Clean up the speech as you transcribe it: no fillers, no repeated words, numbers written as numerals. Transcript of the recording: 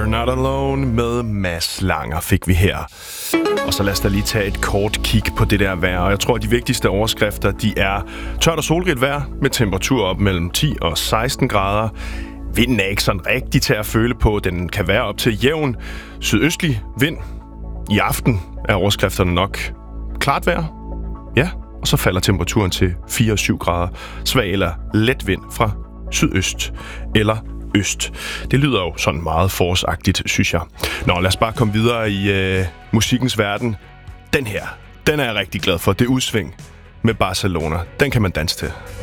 Not Alone med Mads Langer fik vi her. Og så lad os da lige tage et kort kig på det der vejr. Og jeg tror, at de vigtigste overskrifter, de er tørt og solrigt vejr med temperatur op mellem 10 og 16 grader. Vinden er ikke sådan rigtig til at føle på. Den kan være op til jævn sydøstlig vind. I aften er overskrifterne nok klart vejr. Ja, og så falder temperaturen til 4 og 7 grader. Svag eller let vind fra sydøst eller øst. Det lyder jo sådan meget forårsagtigt, synes jeg. Nå, lad os bare komme videre i musikkens verden. Den her, den er jeg rigtig glad for. Det udsving med Barcelona. Den kan man danse til.